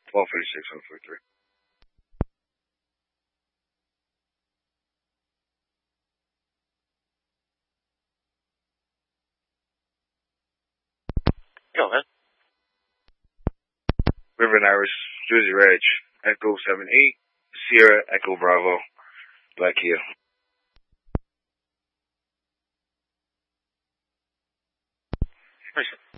1246, 143. Go ahead. River and Irish, Jersey Reg, Echo 78, Sierra, Echo Bravo, Black Kia. Listen.